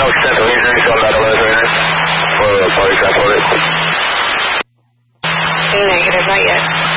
extent of injuries on that letter for example? Negative, not yet.